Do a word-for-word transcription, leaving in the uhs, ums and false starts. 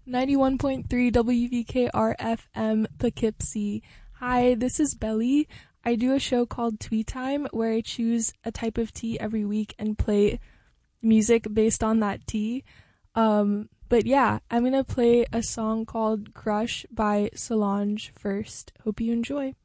ninety-one point three W V K R F M Poughkeepsie. Hi, this is Belly. I do a show called Twee Time where I choose a type of tea every week and play music based on that tea. Um, but yeah, I'm gonna play a song called Crush by Solange first. Hope you enjoy.